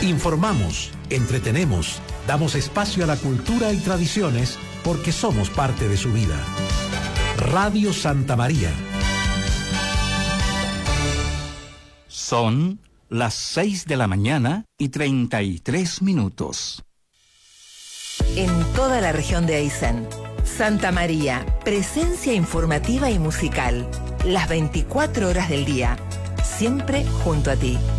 Informamos, entretenemos, damos espacio a la cultura y tradiciones porque somos parte de su vida. Radio Santa María. Son las 6:33 a.m. En toda la región de Aysén, Santa María, presencia informativa y musical, las 24 horas del día, siempre junto a ti.